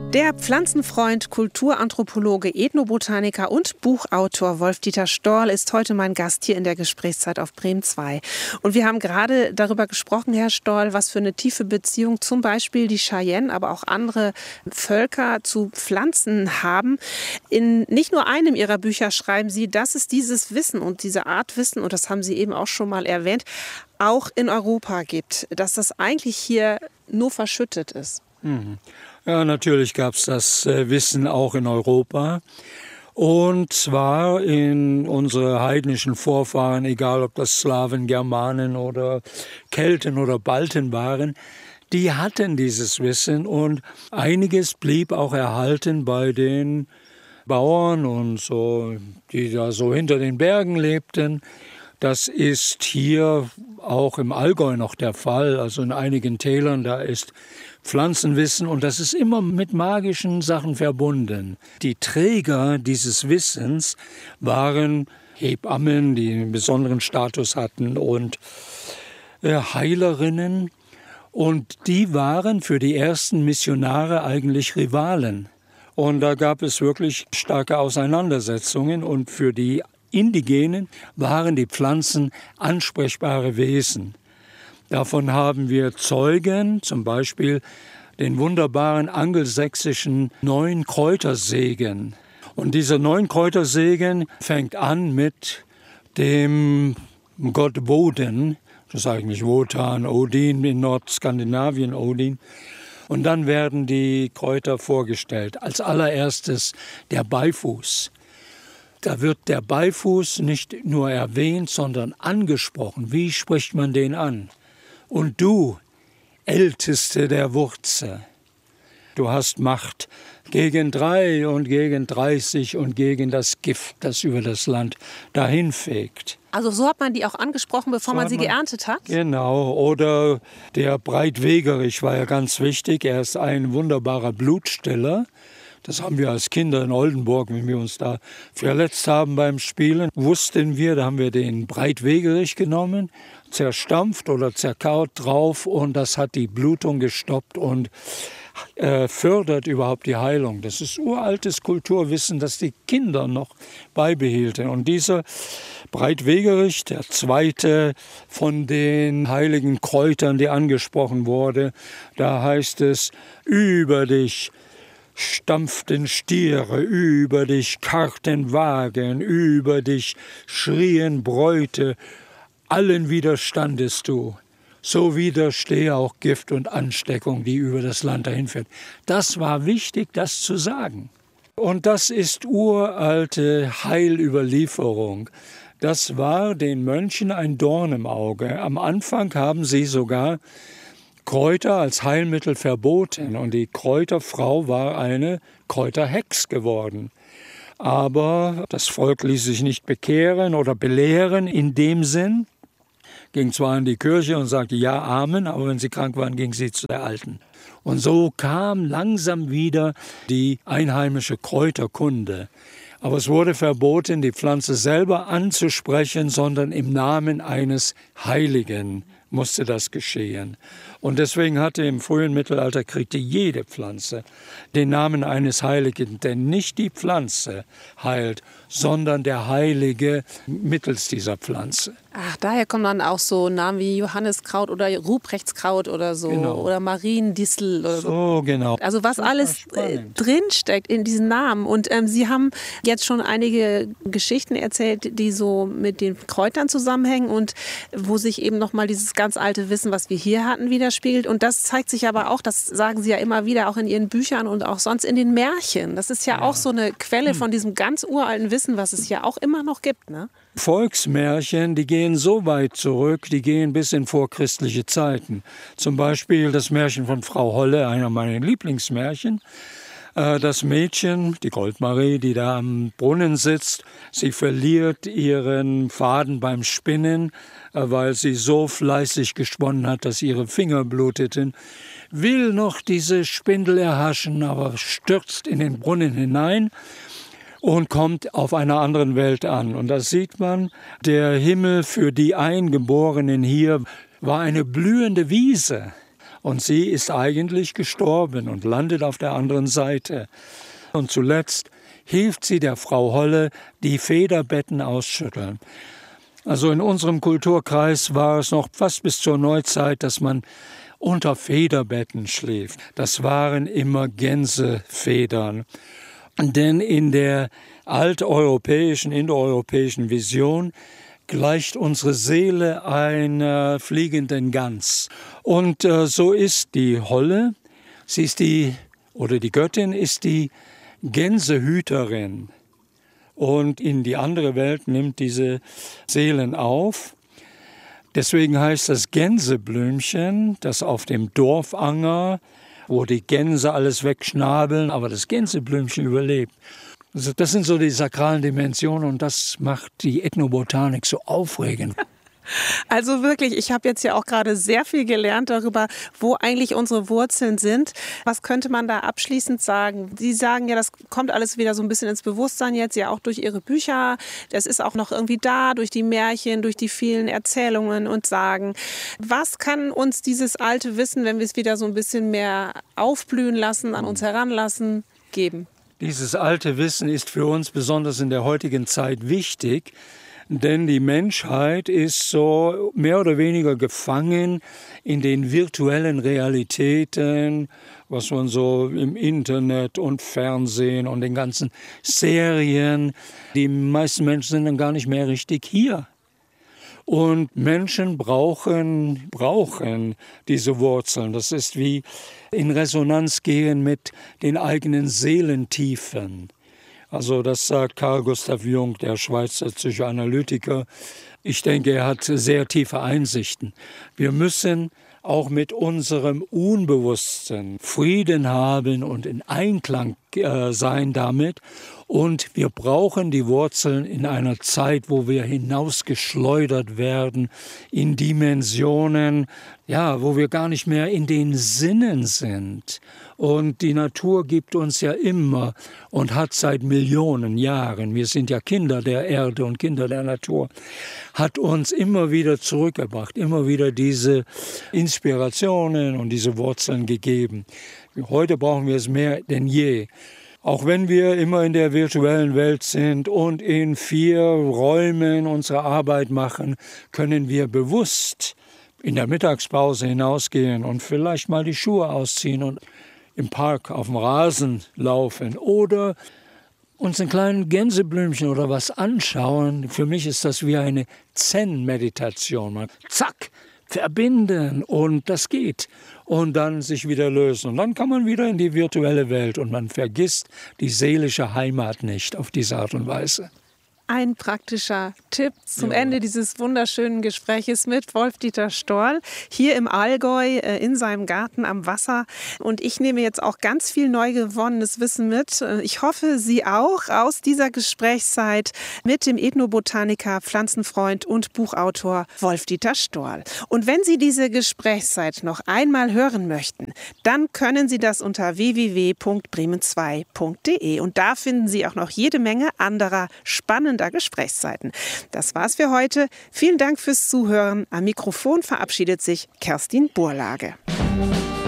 Der Pflanzenfreund, Kulturanthropologe, Ethnobotaniker und Buchautor Wolf-Dieter Storl ist heute mein Gast hier in der Gesprächszeit auf Bremen 2. Und wir haben gerade darüber gesprochen, Herr Storl, was für eine tiefe Beziehung zum Beispiel die Cheyenne, aber auch andere Völker zu Pflanzen haben. In nicht nur einem Ihrer Bücher schreiben Sie, dass es dieses Wissen und diese Art Wissen, und das haben Sie eben auch schon mal erwähnt, auch in Europa gibt, dass das eigentlich hier nur verschüttet ist. Ja, natürlich gab es das Wissen auch in Europa. Und zwar in unsere heidnischen Vorfahren, egal ob das Slawen, Germanen oder Kelten oder Balten waren, die hatten dieses Wissen und einiges blieb auch erhalten bei den Bauern und so, die da so hinter den Bergen lebten. Das ist hier auch im Allgäu noch der Fall, also in einigen Tälern, da ist Pflanzenwissen und das ist immer mit magischen Sachen verbunden. Die Träger dieses Wissens waren Hebammen, die einen besonderen Status hatten und Heilerinnen und die waren für die ersten Missionare eigentlich Rivalen. Und da gab es wirklich starke Auseinandersetzungen und für die Indigenen waren die Pflanzen ansprechbare Wesen. Davon haben wir Zeugen, zum Beispiel den wunderbaren angelsächsischen 9-Kräutersegen. Und dieser 9-Kräutersegen fängt an mit dem Gott Woden, das ist eigentlich Wotan, Odin, in Nordskandinavien Odin. Und dann werden die Kräuter vorgestellt. Als allererstes der Beifuß. Da wird der Beifuß nicht nur erwähnt, sondern angesprochen. Wie spricht man den an? Und du, Älteste der Wurzel, du hast Macht gegen 3 und gegen 30 und gegen das Gift, das über das Land dahinfegt. Also so hat man die auch angesprochen, bevor man sie geerntet hat? Genau, oder der Breitwegerich war ja ganz wichtig. Er ist ein wunderbarer Blutstiller. Das haben wir als Kinder in Oldenburg, wenn wir uns da verletzt haben beim Spielen, wussten wir, da haben wir den Breitwegerich genommen, zerstampft oder zerkaut drauf und das hat die Blutung gestoppt und fördert überhaupt die Heilung. Das ist uraltes Kulturwissen, das die Kinder noch beibehielten. Und dieser Breitwegerich, der zweite von den heiligen Kräutern, die angesprochen wurde, da heißt es, über dich stampften Stiere, über dich karrten Wagen, über dich schrien Bräute, allen widerstandest du. So widerstehe auch Gift und Ansteckung, die über das Land dahinfährt. Das war wichtig, das zu sagen. Und das ist uralte Heilüberlieferung. Das war den Mönchen ein Dorn im Auge. Am Anfang haben sie sogar Kräuter als Heilmittel verboten und die Kräuterfrau war eine Kräuterhex geworden. Aber das Volk ließ sich nicht bekehren oder belehren in dem Sinn, ging zwar in die Kirche und sagte ja, Amen, aber wenn sie krank waren, ging sie zu der Alten. Und so kam langsam wieder die einheimische Kräuterkunde. Aber es wurde verboten, die Pflanze selber anzusprechen, sondern im Namen eines Heiligen musste das geschehen. Und deswegen hatte im frühen Mittelalter kriegte jede Pflanze den Namen eines Heiligen, denn nicht die Pflanze heilt, sondern der Heilige mittels dieser Pflanze. Ach, daher kommen dann auch so Namen wie Johanniskraut oder Ruprechtskaut oder so, genau. Oder Mariendistel oder so. So, genau. Also was alles drinsteckt in diesen Namen. Und Sie haben jetzt schon einige Geschichten erzählt, die so mit den Kräutern zusammenhängen und wo sich eben nochmal dieses ganz alte Wissen, was wir hier hatten, widerspiegelt. Und das zeigt sich aber auch, das sagen Sie ja immer wieder, auch in Ihren Büchern und auch sonst in den Märchen. Das ist ja auch so eine Quelle von diesem ganz uralten Wissen, was es ja auch immer noch gibt, ne? Volksmärchen, die gehen so weit zurück, die gehen bis in vorchristliche Zeiten. Zum Beispiel das Märchen von Frau Holle, einer meiner Lieblingsmärchen. Das Mädchen, die Goldmarie, die da am Brunnen sitzt, sie verliert ihren Faden beim Spinnen, weil sie so fleißig gesponnen hat, dass ihre Finger bluteten, will noch diese Spindel erhaschen, aber stürzt in den Brunnen hinein und kommt auf einer anderen Welt an. Und da sieht man, der Himmel für die Eingeborenen hier war eine blühende Wiese. Und sie ist eigentlich gestorben und landet auf der anderen Seite. Und zuletzt hilft sie der Frau Holle, die Federbetten ausschütteln. Also in unserem Kulturkreis war es noch fast bis zur Neuzeit, dass man unter Federbetten schläft. Das waren immer Gänsefedern. Denn in der alteuropäischen, indoeuropäischen Vision gleicht unsere Seele einer fliegenden Gans. Und so ist die Holle, sie ist die Göttin ist die Gänsehüterin. Und in die andere Welt nimmt diese Seelen auf. Deswegen heißt das Gänseblümchen, das auf dem Dorfanger, wo die Gänse alles wegschnabeln, aber das Gänseblümchen überlebt. Also das sind so die sakralen Dimensionen und das macht die Ethnobotanik so aufregend. Also wirklich, ich habe jetzt ja auch gerade sehr viel gelernt darüber, wo eigentlich unsere Wurzeln sind. Was könnte man da abschließend sagen? Sie sagen ja, das kommt alles wieder so ein bisschen ins Bewusstsein jetzt, ja auch durch Ihre Bücher. Das ist auch noch irgendwie da, durch die Märchen, durch die vielen Erzählungen und Sagen. Was kann uns dieses alte Wissen, wenn wir es wieder so ein bisschen mehr aufblühen lassen, an uns heranlassen, geben? Dieses alte Wissen ist für uns besonders in der heutigen Zeit wichtig, denn die Menschheit ist so mehr oder weniger gefangen in den virtuellen Realitäten, was man so im Internet und Fernsehen und den ganzen Serien, die meisten Menschen sind dann gar nicht mehr richtig hier. Und Menschen brauchen diese Wurzeln. Das ist wie in Resonanz gehen mit den eigenen Seelentiefen. Also das sagt Carl Gustav Jung, der Schweizer Psychoanalytiker. Ich denke, er hat sehr tiefe Einsichten. Wir müssen auch mit unserem Unbewussten Frieden haben und in Einklang sein damit. Und wir brauchen die Wurzeln in einer Zeit, wo wir hinausgeschleudert werden in Dimensionen, ja, wo wir gar nicht mehr in den Sinnen sind. Und die Natur gibt uns ja immer und hat seit Millionen Jahren, wir sind ja Kinder der Erde und Kinder der Natur, hat uns immer wieder zurückgebracht, immer wieder diese Inspirationen und diese Wurzeln gegeben. Heute brauchen wir es mehr denn je. Auch wenn wir immer in der virtuellen Welt sind und in 4 Räumen unsere Arbeit machen, können wir bewusst in der Mittagspause hinausgehen und vielleicht mal die Schuhe ausziehen und im Park auf dem Rasen laufen oder uns ein kleines Gänseblümchen oder was anschauen. Für mich ist das wie eine Zen-Meditation. Man zack, verbinden und das geht. Und dann sich wieder lösen. Und dann kann man wieder in die virtuelle Welt und man vergisst die seelische Heimat nicht auf diese Art und Weise. Ein praktischer Tipp zum Ende dieses wunderschönen Gespräches mit Wolf-Dieter Storl hier im Allgäu in seinem Garten am Wasser. Und ich nehme jetzt auch ganz viel neu gewonnenes Wissen mit. Ich hoffe, Sie auch aus dieser Gesprächszeit mit dem Ethnobotaniker, Pflanzenfreund und Buchautor Wolf-Dieter Storl. Und wenn Sie diese Gesprächszeit noch einmal hören möchten, dann können Sie das unter www.bremen2.de. Und da finden Sie auch noch jede Menge anderer spannender Gesprächszeiten. Das war's für heute. Vielen Dank fürs Zuhören. Am Mikrofon verabschiedet sich Kerstin Burlage.